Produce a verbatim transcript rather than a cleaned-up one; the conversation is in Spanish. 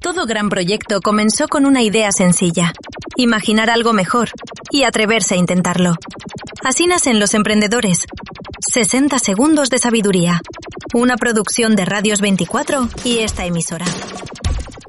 Todo gran proyecto comenzó con una idea sencilla: imaginar algo mejor y atreverse a intentarlo. Así nacen Los Emprendedores. sesenta segundos de sabiduría. Una producción de Radios veinticuatro y esta emisora.